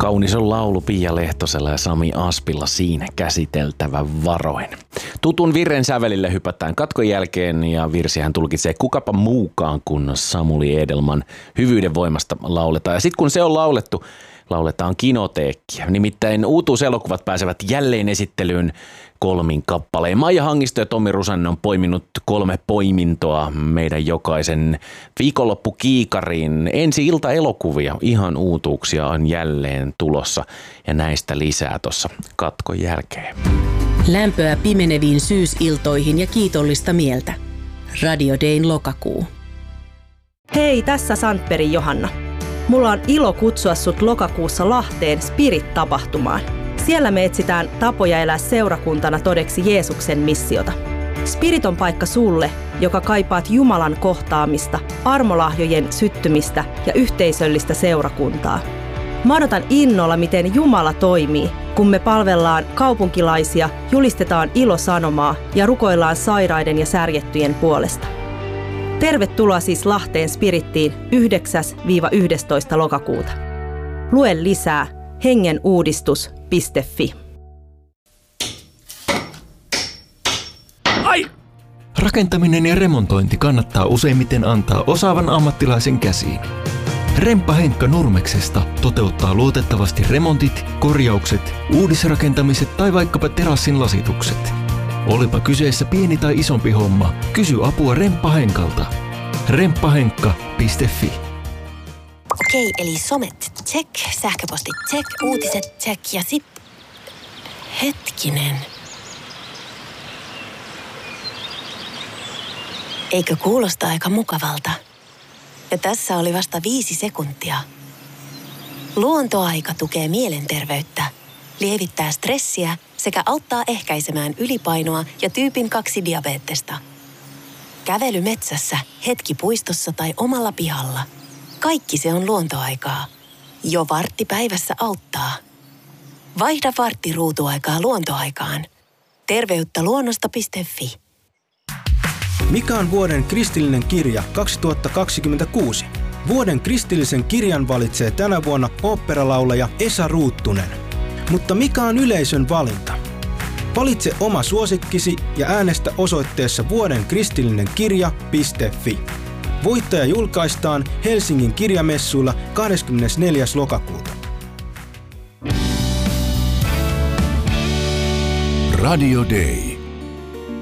kaunis on laulu Pia Lehtosella ja Sami Aspilla siinä käsiteltävä varoin. Tutun virren sävelille hypätään katkon jälkeen ja virsihän tulkitsee kukapa muukaan kuin Samuli Edelman Hyvyyden voimasta lauletaan. Ja sitten kun se on laulettu, lauletaan kinoteekkiä. Nimittäin uutuuselokuvat pääsevät jälleen esittelyyn kolmin kappaleen. Maija Hangisto ja Tommi Rusanen on poiminut 3 poimintoa meidän jokaisen viikonloppukiikariin. Ensi-ilta-elokuvia, ihan uutuuksia on jälleen tulossa ja näistä lisää tuossa katkon jälkeen. Lämpöä pimeneviin syysiltoihin ja kiitollista mieltä. Radio Dayn lokakuu. Hei, tässä Sandbergin Johanna. Mulla on ilo kutsua sut lokakuussa Lahteen Spirit-tapahtumaan. Siellä me etsitään tapoja elää seurakuntana todeksi Jeesuksen missiota. Spirit on paikka sulle, joka kaipaat Jumalan kohtaamista, armolahjojen syttymistä ja yhteisöllistä seurakuntaa. Mä odotan innolla, miten Jumala toimii, kun me palvellaan kaupunkilaisia, julistetaan ilosanomaa ja rukoillaan sairaiden ja särjettyjen puolesta. Tervetuloa siis Lahteen Spirittiin 9-11. lokakuuta. Lue lisää hengenuudistus.fi. Ai! Rakentaminen ja remontointi kannattaa useimmiten antaa osaavan ammattilaisen käsiin. Remppa Henkka Nurmeksesta toteuttaa luotettavasti remontit, korjaukset, uudisrakentamiset tai vaikkapa terassin lasitukset. Olipa kyseessä pieni tai isompi homma, kysy apua Remppa Henkalta. remppahenkka.fi. Okei, eli somet check, sähköpostit check, uutiset check ja sit... Hetkinen. Eikö kuulosta aika mukavalta? Ja tässä oli vasta 5 sekuntia. Luontoaika tukee mielenterveyttä, lievittää stressiä sekä auttaa ehkäisemään ylipainoa ja tyypin 2 diabetesta. Kävely metsässä, hetki puistossa tai omalla pihalla. Kaikki se on luontoaikaa. Jo vartti päivässä auttaa. Vaihda vartti ruutuaikaa luontoaikaan. Terveyttä luonnosta.fi. Mikä on vuoden kristillinen kirja 2026? Vuoden kristillisen kirjan valitsee tänä vuonna oopperalaulaja Esa Ruuttunen. Mutta mikä on yleisön valinta? Valitse oma suosikkisi ja äänestä osoitteessa vuodenkristillinenkirja.fi. Voittaja julkaistaan Helsingin kirjamessuilla 24. lokakuuta. Radio Day.